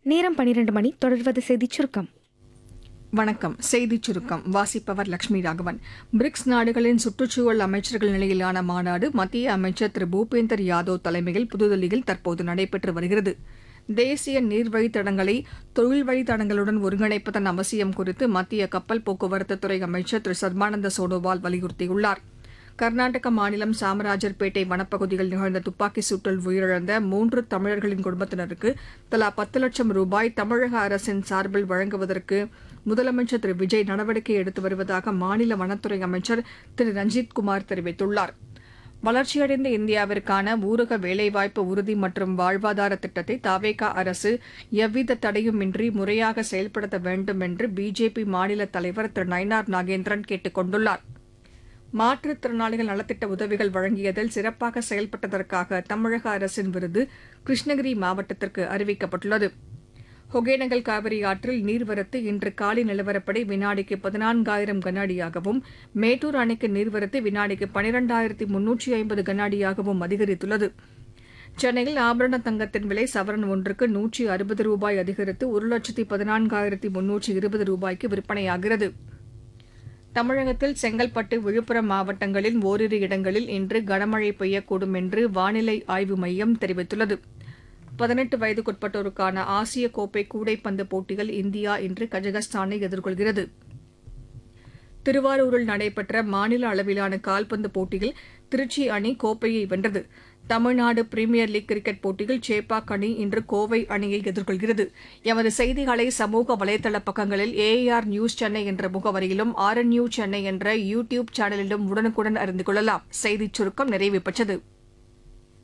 நேரம் 12 மணி. தொடர்வது செய்திச் சுருக்கம். வணக்கம். செய்திச் சுருக்கம் வாசிப்பவர் லட்சுமி ராகவன். பிரிக்ஸ் நாடுகளின் சுற்றுச்சூழல் அமைச்சர்கள் நிலையிலான மாநாடு மத்திய அமைச்சர் திரு பூபேந்தர் யாதவ் தலைமையில் புதுதில்லியில் தற்போது நடைபெற்று வருகிறது. தேசிய நீர்வழித்தடங்களை தொழில் வழித்தடங்களுடன் ஒருங்கிணைப்பதன் அவசியம் குறித்து மத்திய கப்பல் போக்குவரத்துத்துறை அமைச்சர் திரு சர்பானந்த சோனோவால் வலியுறுத்தியுள்ளார். கர்நாடக மாநிலம் சாமராஜர்பேட்டை வனப்பகுதியில் நிகழ்ந்த துப்பாக்கிச் சூட்டில் உயிரிழந்த 3 தமிழர்களின் குடும்பத்தினருக்கு தலா 10 லட்சம் ரூபாய் தமிழக அரசின் சார்பில் வழங்குவதற்கு முதலமைச்சர் திரு விஜய் நடவடிக்கை எடுத்து வருவதாக மாநில வனத்துறை அமைச்சர் திரு ரஞ்சித்குமார் தெரிவித்துள்ளார். வளர்ச்சியடைந்த இந்தியாவிற்கான ஊரக வேலைவாய்ப்பு உறுதி மற்றும் வாழ்வாதார திட்டத்தை தவேகா அரசு எவ்வித தடையுமின்றி முறையாக செயல்படுத்த வேண்டும் என்று பிஜேபி மாநில தலைவர் திரு நயினார் நாகேந்திரன் கேட்டுக் கொண்டுள்ளார். மாற்றுத்திறனாளிகள் நலத்திட்ட உதவிகள் வழங்கியதில் சிறப்பாக செயல்பட்டதற்காக தமிழக அரசின் விருது கிருஷ்ணகிரி மாவட்டத்திற்கு அறிவிக்கப்பட்டுள்ளது. ஒகேனக்கல் காவிரி ஆற்றில் நீர்வரத்து இன்று காலை நிலவரப்படி வினாடிக்கு 14,000 கன அடியாகவும், மேட்டூர் அணைக்கு நீர்வரத்து வினாடிக்கு 12,350 கன அடியாகவும் அதிகரித்துள்ளது. சென்னையில் ஆபரண தங்கத்தின் விலை சவரன் ஒன்றுக்கு 160 ரூபாய் அதிகரித்து 1,14,320 ரூபாய்க்கு விற்பனையாகிறது. தமிழகத்தில் செங்கல்பட்டு, விழுப்புரம் மாவட்டங்களின் ஓரிரு இடங்களில் இன்று கனமழை பெய்யக்கூடும் என்று வானிலை ஆய்வு மையம் தெரிவித்துள்ளது. 18 வயதுக்குட்பட்டோருக்கான ஆசிய கோப்பை கூடைப்பந்து போட்டியில் இந்தியா இன்று கஜகஸ்தானை எதிர்கொள்கிறது. திருவாரூரில் நடைபெற்ற மாநில அளவிலான கால்பந்து போட்டியில் திருச்சி அணி கோப்பையை வென்றது. தமிழ்நாடு பிரீமியர் லீக் கிரிக்கெட் போட்டியில் சேப்பாக் அணி இன்று கோவை அணியை எதிர்கொள்கிறது. எமது செய்திகளை சமூக வலைதள பக்கங்களில் AAR நியூஸ் சென்னை என்ற முகவரியிலும் RNU சென்னை என்ற யூ டியூப் சேனலிலும் உடனுக்குடன் அறிந்து கொள்ளலாம். செய்திச் சுருக்கம் நிறைவு பெற்றது.